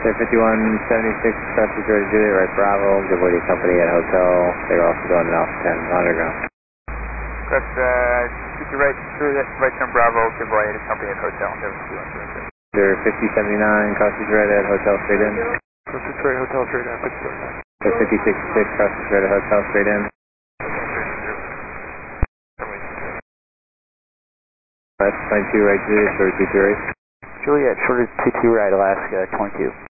5176, Crossing Georgia Juliet, right Bravo, give way to company at hotel. They're also going to Alpha 10, underground. Press, keep your right, right turn Bravo, give way to company at hotel, 721. They're 5079, Crossing Juliet, hotel straight in. Crossing Juliet, hotel straight in, 5066, Crossing Juliet, hotel straight in. That's 22 right Juliet, short 22 right. Juliet, short 22 right, Alaska, 22.